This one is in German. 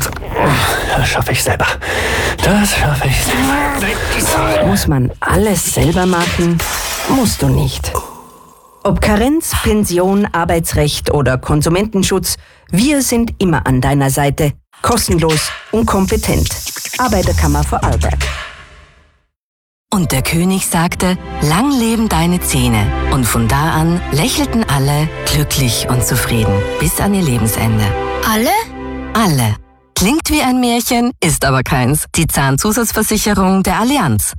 Das schaffe ich selber. Muss man alles selber machen? Musst du nicht. Ob Karenz, Pension, Arbeitsrecht oder Konsumentenschutz, wir sind immer an deiner Seite. Kostenlos und kompetent. Arbeiterkammer Vorarlberg. Und der König sagte, lang leben deine Zähne. Und von da an lächelten alle glücklich und zufrieden bis an ihr Lebensende. Alle? Alle. Klingt wie ein Märchen, ist aber keins. Die Zahnzusatzversicherung der Allianz.